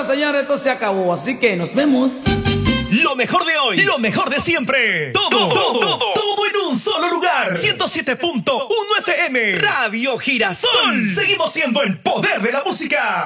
señores, esto se acabó, así que nos vemos. Lo mejor de hoy, lo mejor de siempre. Todo en un solo lugar. 107.1 FM. Radio Girasol. Seguimos siendo el poder de la música.